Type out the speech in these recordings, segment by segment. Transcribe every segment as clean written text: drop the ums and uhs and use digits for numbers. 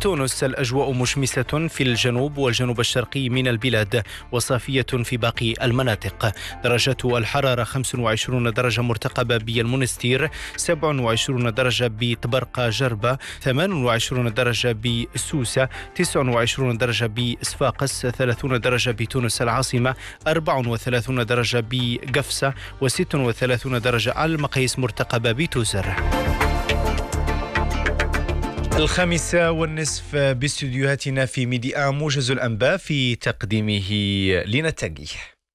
تونس الأجواء مشمسة في الجنوب والجنوب الشرقي من البلاد وصافية في باقي المناطق. درجات الحرارة 25 درجة مرتقبة بالمنستير، 27 درجة بطبرقة جربة، 28 درجة بسوسة، 29 درجة بصفاقس، 30 درجة بتونس العاصمة، 34 درجة بقفصة، و36 درجة على المقاييس مرتقبة بتوزر. 5:30 باستديوهاتنا في ميديا موجز الأنباء في تقديمه لنتاجي.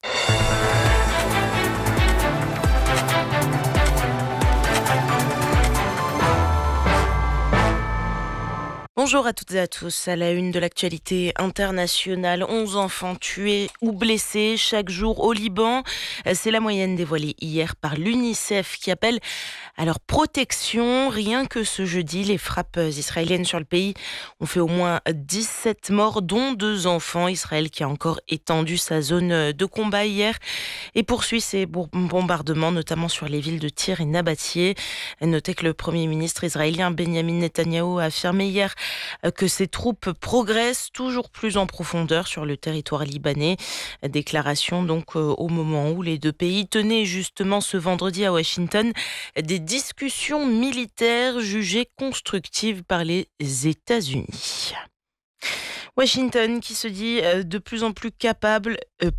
Bonjour à toutes et à tous. À la une de l'actualité internationale, 11 enfants tués ou blessés chaque jour au Liban. C'est la moyenne dévoilée hier par l'UNICEF qui appelle à leur protection. Rien que ce jeudi, les frappes israéliennes sur le pays ont fait au moins 17 morts, dont 2 enfants. Israël qui a encore étendu sa zone de combat hier et poursuit ses bombardements, notamment sur les villes de Tyr et Nabatie. Notez que le Premier ministre israélien Benjamin Netanyahou a affirmé hier que ses troupes progressent toujours plus en profondeur sur le territoire libanais. Déclaration donc au moment où les deux pays tenaient justement ce vendredi à Washington des discussions militaires jugées constructives par les États-Unis. Washington qui se dit de plus en plus capable,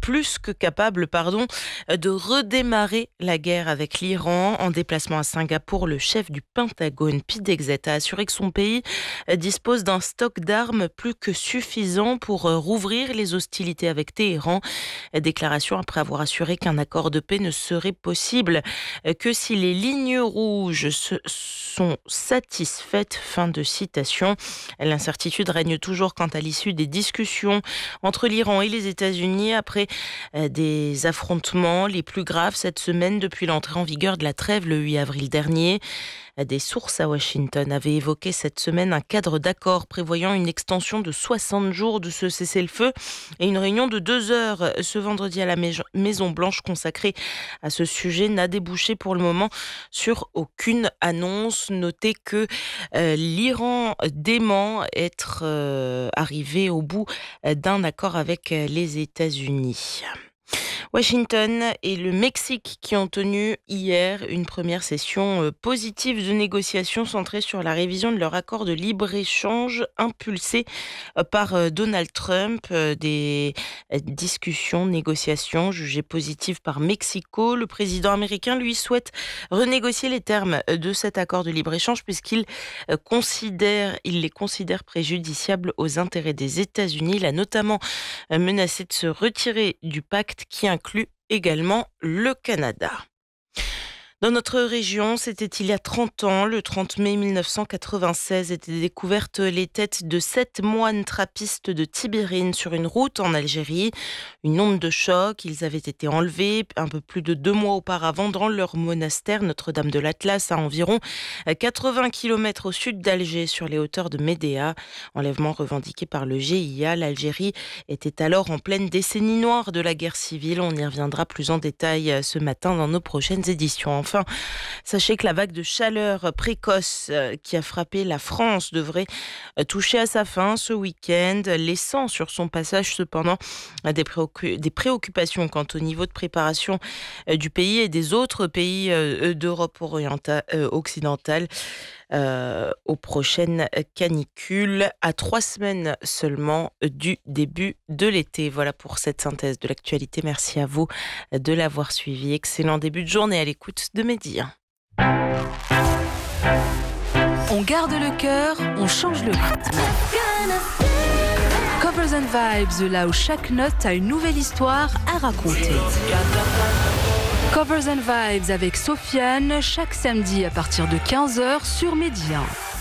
de redémarrer la guerre avec l'Iran. En déplacement à Singapour, le chef du Pentagone, Pete Hegseth, a assuré que son pays dispose d'un stock d'armes plus que suffisant pour rouvrir les hostilités avec Téhéran. Déclaration après avoir assuré qu'un accord de paix ne serait possible que si les lignes rouges sont satisfaites. Fin de citation. L'incertitude règne toujours quant à l'issue des discussions entre l'Iran et les États-Unis après des affrontements les plus graves cette semaine depuis l'entrée en vigueur de la trêve le 8 avril dernier. Des sources à Washington avaient évoqué cette semaine un cadre d'accord prévoyant une extension de 60 jours de ce cessez-le-feu et une réunion de 2 heures ce vendredi à la Maison-Blanche consacrée à ce sujet n'a débouché pour le moment sur aucune annonce. Notez que l'Iran dément être arrivé au bout d'un accord avec les États-Unis. Washington et le Mexique qui ont tenu hier une première session positive de négociations centrée sur la révision de leur accord de libre-échange impulsé par Donald Trump. Des discussions, négociations jugées positives par Mexico. Le président américain, lui, souhaite renégocier les termes de cet accord de libre-échange puisqu'il les considère préjudiciables aux intérêts des États-Unis. Il a notamment menacé de se retirer du pacte qui inclut également le Canada. Dans notre région, c'était il y a 30 ans, le 30 mai 1996, étaient découvertes les têtes de 7 moines trappistes de Tibérine sur une route en Algérie. Une onde de choc, ils avaient été enlevés un peu plus de 2 mois auparavant dans leur monastère Notre-Dame de l'Atlas à environ 80 km au sud d'Alger sur les hauteurs de Médéa. Enlèvement revendiqué par le GIA, l'Algérie était alors en pleine décennie noire de la guerre civile. On y reviendra plus en détail ce matin dans nos prochaines éditions. Enfin, sachez que la vague de chaleur précoce qui a frappé la France devrait toucher à sa fin ce week-end, laissant sur son passage cependant des préoccupations quant au niveau de préparation du pays et des autres pays d'Europe occidentale aux prochaines canicules à 3 semaines seulement du début de l'été. Voilà pour cette synthèse de l'actualité. Merci à vous de l'avoir suivi. Excellent début de journée à l'écoute de Mehdi. On garde le cœur, on change le rythme. Covers and Vibes, là où chaque note a une nouvelle histoire à raconter. Covers and Vibes avec Sofiane, chaque samedi à partir de 15h sur Média.